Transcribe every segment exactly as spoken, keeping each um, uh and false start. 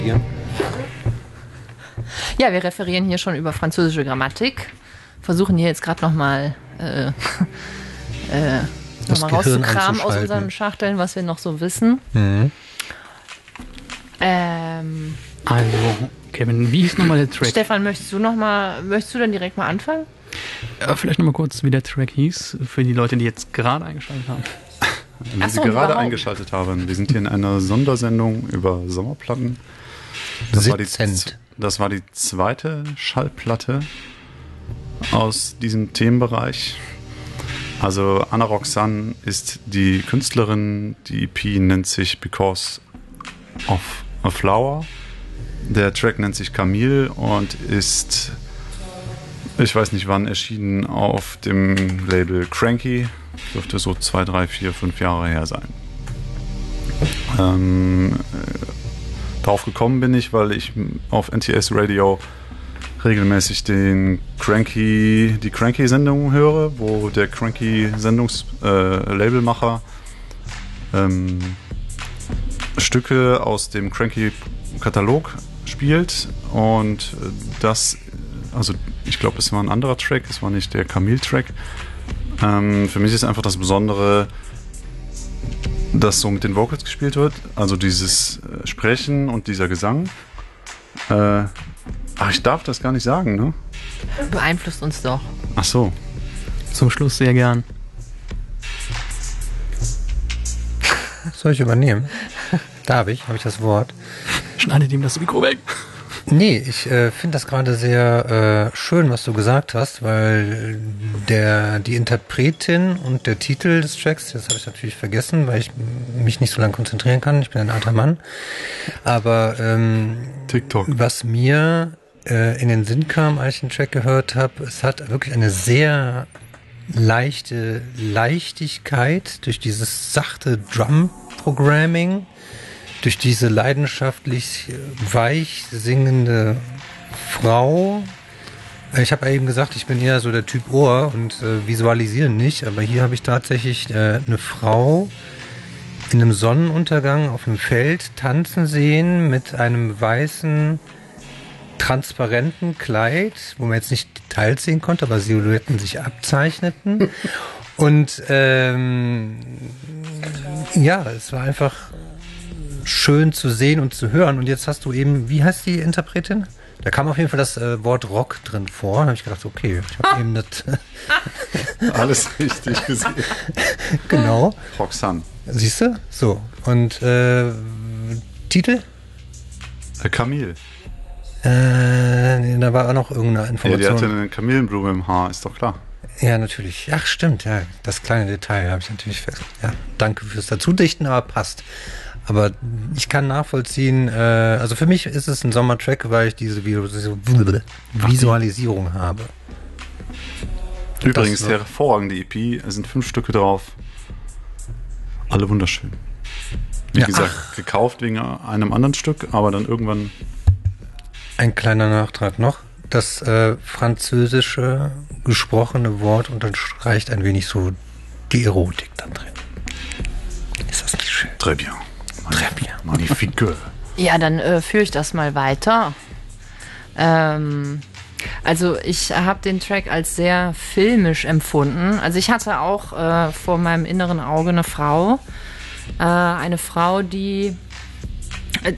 Ja, wir referieren hier schon über französische Grammatik. Versuchen hier jetzt gerade nochmal äh, äh, noch mal rauszukramen aus unseren Schachteln, was wir noch so wissen. Mhm. Ähm, also, Kevin, wie hieß nochmal der Track? Stefan, möchtest du noch mal, möchtest du dann direkt mal anfangen? Ja, vielleicht nochmal kurz, wie der Track hieß, für die Leute, die jetzt gerade eingeschaltet haben. Wenn Sie so, gerade überhaupt. eingeschaltet haben, wir sind hier in einer Sondersendung über Sommerplatten. Das war, die, das war die zweite Schallplatte aus diesem Themenbereich. Also Anna Roxanne ist die Künstlerin, die E P nennt sich Because of a Flower. Der Track nennt sich Camille und ist, ich weiß nicht wann, erschienen auf dem Label Cranky. Dürfte so zwei, drei, vier, fünf Jahre her sein. Ähm, äh, darauf gekommen bin ich, weil ich auf N T S Radio regelmäßig den Cranky, die Cranky-Sendung höre, wo der Cranky-Sendungs-Labelmacher äh, ähm, Stücke aus dem Cranky-Katalog spielt und das, also ich glaube, es war ein anderer Track, es war nicht der Camille-Track. Ähm, für mich ist einfach das Besondere, dass so mit den Vocals gespielt wird, also dieses äh, Sprechen und dieser Gesang. Äh, ach, ich darf das gar nicht sagen, ne? Beeinflusst uns doch. Ach so. Zum Schluss sehr gern. Soll ich übernehmen? Darf ich? Habe ich das Wort? Schneidet ihm das Mikro weg. Nee, ich äh, finde das gerade sehr äh, schön, was du gesagt hast, weil der die Interpretin und der Titel des Tracks, das habe ich natürlich vergessen, weil ich mich nicht so lange konzentrieren kann. Ich bin ein alter Mann. Aber ähm, TikTok. Was mir äh, in den Sinn kam, als ich den Track gehört habe, es hat wirklich eine sehr leichte Leichtigkeit durch dieses sachte Drum-Programming, durch diese leidenschaftlich weich singende Frau. Ich habe eben gesagt, ich bin eher so der Typ Ohr und äh, visualisieren nicht, aber hier habe ich tatsächlich äh, eine Frau in einem Sonnenuntergang auf dem Feld tanzen sehen mit einem weißen, transparenten Kleid, wo man jetzt nicht Details sehen konnte, aber Silhouetten sich abzeichneten. Und ähm, ja, es war einfach schön zu sehen und zu hören. Und jetzt hast du eben, wie heißt die Interpretin? Da kam auf jeden Fall das äh, Wort Rock drin vor. Da habe ich gedacht, okay, ich habe eben das alles richtig gesehen. Genau. Roxanne. Siehst du? So. Und äh, Titel? Äh, Camille. Äh, nee, da war auch noch irgendeine Information. Ja, die hatte eine Kamillenblume im Haar, ist doch klar. Ja, natürlich. Ach, stimmt, ja. Das kleine Detail habe ich natürlich fest. Ja, danke fürs Dazudichten, aber passt. Aber ich kann nachvollziehen, äh, also für mich ist es ein Sommertrack, weil ich diese Visualisierung habe. Übrigens, der hervorragende E P, es sind fünf Stücke drauf. Alle wunderschön. Wie ja, gesagt, ach. gekauft wegen einem anderen Stück, aber dann irgendwann... Ein kleiner Nachtrag noch. Das äh, französische gesprochene Wort unterstreicht ein wenig so die Erotik da drin. Ist das nicht schön? Très bien. Très bien. Magnifique. Ja, dann äh, führe ich das mal weiter. Ähm, also ich habe den Track als sehr filmisch empfunden. Also ich hatte auch äh, vor meinem inneren Auge eine Frau. Äh, eine Frau, die... Äh,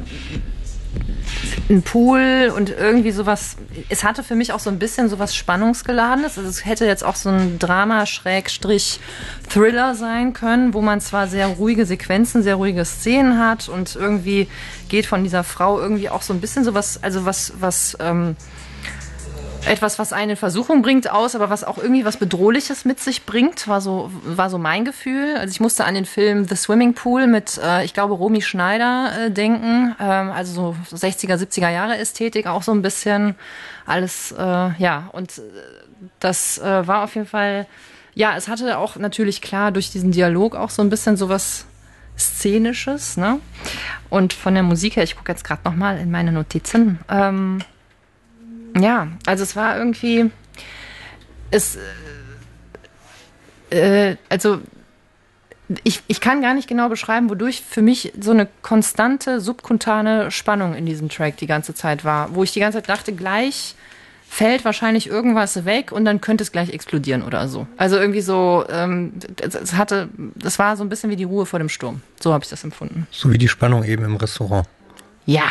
ein Pool und irgendwie sowas, es hatte für mich auch so ein bisschen sowas Spannungsgeladenes, also es hätte jetzt auch so ein Drama-Thriller sein können, wo man zwar sehr ruhige Sequenzen, sehr ruhige Szenen hat und irgendwie geht von dieser Frau irgendwie auch so ein bisschen sowas, also was, was, ähm, etwas, was einen in Versuchung bringt aus, aber was auch irgendwie was Bedrohliches mit sich bringt, war so, war so mein Gefühl. Also ich musste an den Film The Swimming Pool mit, äh, ich glaube, Romy Schneider äh, denken. Ähm, also so sechziger, siebziger Jahre Ästhetik, auch so ein bisschen alles, äh, ja. Und das äh, war auf jeden Fall, ja, es hatte auch natürlich klar durch diesen Dialog auch so ein bisschen sowas Szenisches, ne? Und von der Musik her, ich gucke jetzt gerade nochmal in meine Notizen, ähm, ja, also es war irgendwie, es, äh, also ich, ich kann gar nicht genau beschreiben, wodurch für mich so eine konstante subkuntane Spannung in diesem Track die ganze Zeit war, wo ich die ganze Zeit dachte, gleich fällt wahrscheinlich irgendwas weg und dann könnte es gleich explodieren oder so. Also irgendwie so, ähm, es hatte, das war so ein bisschen wie die Ruhe vor dem Sturm. So habe ich das empfunden. So wie die Spannung eben im Restaurant. Ja.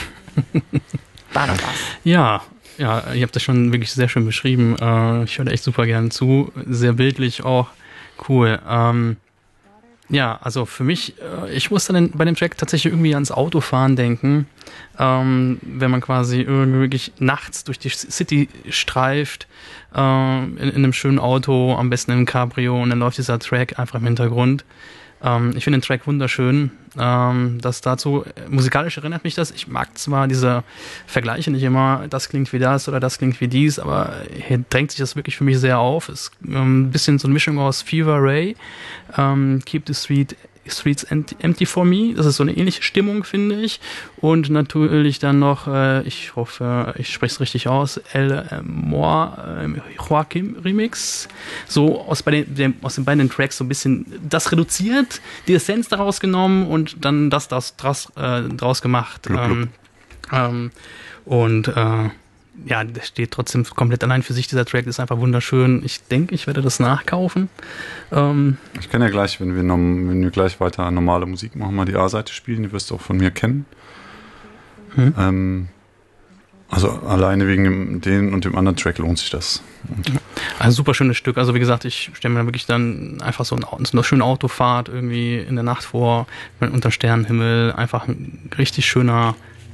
War das was. Ja, ja, ihr habt das schon wirklich sehr schön beschrieben. Äh, ich höre da echt super gerne zu. Sehr bildlich auch. Cool. Ähm, ja, also für mich, äh, ich musste dann bei dem Track tatsächlich irgendwie ans Autofahren denken. Ähm, wenn man quasi irgendwie wirklich nachts durch die City streift, äh, in, in einem schönen Auto, am besten im Cabrio, und dann läuft dieser Track einfach im Hintergrund. Ähm, ich finde den Track wunderschön. Ähm, das dazu, musikalisch erinnert mich das. Ich mag zwar diese Vergleiche nicht immer, das klingt wie das oder das klingt wie dies, aber hier drängt sich das wirklich für mich sehr auf. Es ist ähm, ein bisschen so eine Mischung aus Fever Ray, ähm, Keep the Street Streets Empty for Me. Das ist so eine ähnliche Stimmung, finde ich. Und natürlich dann noch, äh, ich hoffe, ich spreche es richtig aus, El Moir äh, Joachim Remix. So aus, bei den, dem, aus den beiden Tracks so ein bisschen das reduziert, die Essenz daraus genommen und dann das, das draus, äh, draus gemacht. Blub, blub. Ähm, ähm, und äh, ja, der steht trotzdem komplett allein für sich, dieser Track ist einfach wunderschön. Ich denke, ich werde das nachkaufen. Ähm, ich kann ja gleich, wenn wir, noch, wenn wir gleich weiter normale Musik machen, mal die A-Seite spielen, die wirst du auch von mir kennen. Hm. Ähm, also alleine wegen dem den und dem anderen Track lohnt sich das. Und ein super schönes Stück. Also wie gesagt, ich stelle mir wirklich dann einfach so, ein, so eine schöne Autofahrt irgendwie in der Nacht vor, unter Sternenhimmel, einfach ein richtig schöner.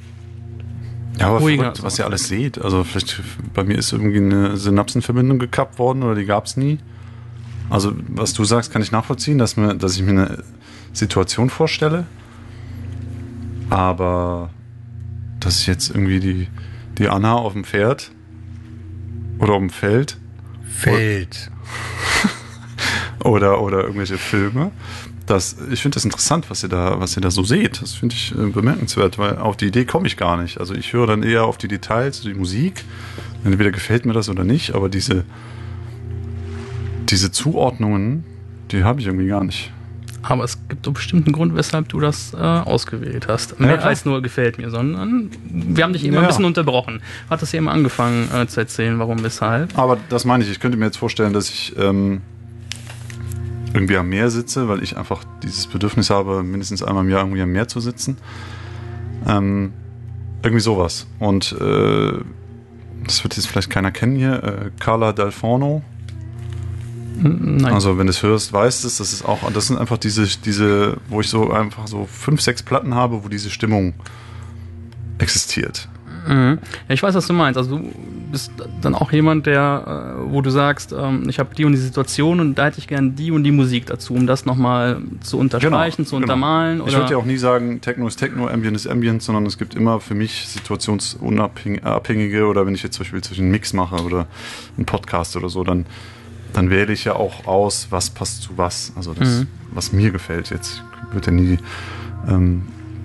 Ja, aber verrückt, was ihr alles seht. Also vielleicht bei mir ist irgendwie eine Synapsenverbindung gekappt worden oder die gab es nie. Also was du sagst, kann ich nachvollziehen, dass, mir, dass ich mir eine Situation vorstelle. Aber dass ich jetzt irgendwie die, die Anna auf dem Pferd oder auf dem Feld Feld oder, oder irgendwelche Filme. Das, ich finde das interessant, was ihr da, was ihr da so seht. Das finde ich äh, bemerkenswert, weil auf die Idee komme ich gar nicht. Also ich höre dann eher auf die Details, die Musik. Entweder gefällt mir das oder nicht, aber diese, diese Zuordnungen, die habe ich irgendwie gar nicht. Aber es gibt doch bestimmt einen Grund, weshalb du das äh, ausgewählt hast. Mehr ja, als nur gefällt mir, sondern wir haben dich eben ja. ein bisschen unterbrochen. Du hattest ja eben angefangen äh, zu erzählen, warum, weshalb. Aber das meine ich. Ich könnte mir jetzt vorstellen, dass ich ähm, irgendwie am Meer sitze, weil ich einfach dieses Bedürfnis habe, mindestens einmal im Jahr irgendwie am Meer zu sitzen. Ähm, irgendwie sowas. Und äh, das wird jetzt vielleicht keiner kennen hier. Äh, Carla Del Forno. Nein. Also wenn du es hörst, weißt es, das ist auch, das sind einfach diese, diese, wo ich so einfach so fünf, sechs Platten habe, wo diese Stimmung existiert. Mhm. Ja, ich weiß, was du meinst. Also du bist dann auch jemand, der, wo du sagst, ähm, ich habe die und die Situation und da hätte ich gerne die und die Musik dazu, um das nochmal zu unterstreichen, genau, zu untermalen. Genau. Ich würde ja auch nie sagen, Techno ist Techno, Ambient ist Ambient, sondern es gibt immer für mich situationsunabhängige, oder wenn ich jetzt zum Beispiel zwischen einen Mix mache oder einen Podcast oder so, dann dann wähle ich ja auch aus, was passt zu was. Also das, mhm. was mir gefällt. Jetzt wird ja nie ähm,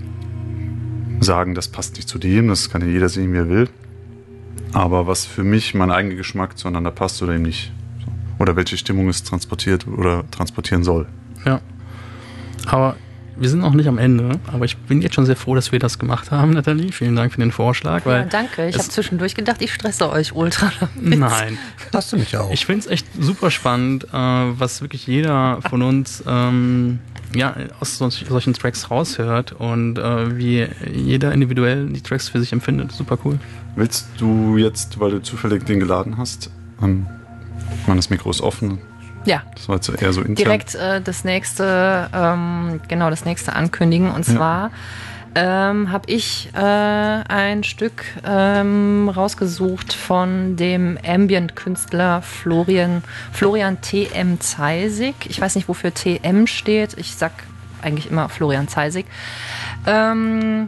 sagen, das passt nicht zu dem, das kann ja jeder sehen, wie er will. Aber was für mich mein eigener Geschmack zueinander passt oder eben nicht. So. Oder welche Stimmung es transportiert oder transportieren soll. Ja. Aber wir sind noch nicht am Ende, aber ich bin jetzt schon sehr froh, dass wir das gemacht haben, Nathalie. Vielen Dank für den Vorschlag. Weil ja, danke. Ich habe zwischendurch gedacht, ich stresse euch ultra damit. Nein. Hast du mich auch. Ich finde es echt super spannend, äh, was wirklich jeder von uns ähm, ja, aus solch, solchen Tracks raushört und äh, wie jeder individuell die Tracks für sich empfindet. Super cool. Willst du jetzt, weil du zufällig den geladen hast, ähm, ich meine, das Mikro ist offen. Ja. Das war jetzt eher so intern. Direkt äh, das nächste, ähm, genau, das nächste ankündigen. Und zwar ja. ähm, habe ich äh, ein Stück ähm, rausgesucht von dem Ambient-Künstler Florian, Florian T M. Zeisig. Ich weiß nicht, wofür T M steht. Ich sag eigentlich immer Florian Zeisig. Ähm,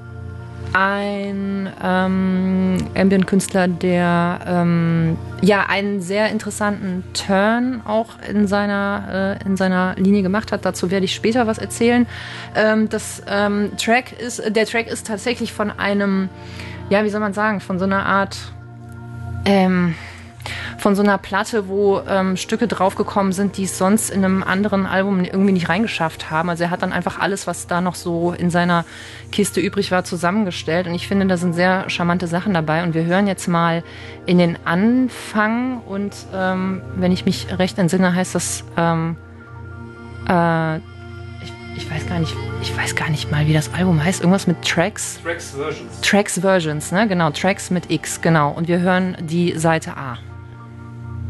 ein ähm, Ambient-Künstler, der ähm, ja einen sehr interessanten Turn auch in seiner, äh, in seiner Linie gemacht hat. Dazu werde ich später was erzählen. Ähm, das ähm, Track ist, der Track ist tatsächlich von einem, ja, wie soll man sagen, von so einer Art ähm, von so einer Platte, wo ähm, Stücke draufgekommen sind, die es sonst in einem anderen Album irgendwie nicht reingeschafft haben. Also er hat dann einfach alles, was da noch so in seiner Kiste übrig war, zusammengestellt. Und ich finde, da sind sehr charmante Sachen dabei. Und wir hören jetzt mal in den Anfang. Und ähm, wenn ich mich recht entsinne, heißt das... Ähm, äh, ich, ich weiß gar nicht, ich weiß gar nicht mal, wie das Album heißt. Irgendwas mit Tracks? Tracks Versions. Tracks Versions, ne? Genau, Tracks mit X, genau. Und wir hören die Seite A.